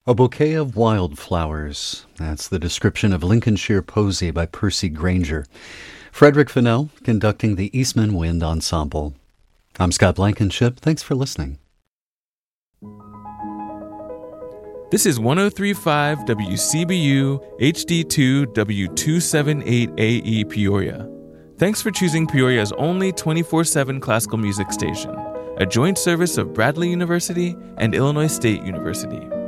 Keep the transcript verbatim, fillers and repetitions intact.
A bouquet of wildflowers. That's the description of Lincolnshire Posy by Percy Granger. Frederick Fennell conducting the Eastman Wind Ensemble. I'm Scott Blankenship. Thanks for listening. This is one oh three point five W C B U H D two W two seventy-eight A E Peoria. Thanks for choosing Peoria's only twenty-four seven classical music station, a joint service of Bradley University and Illinois State University.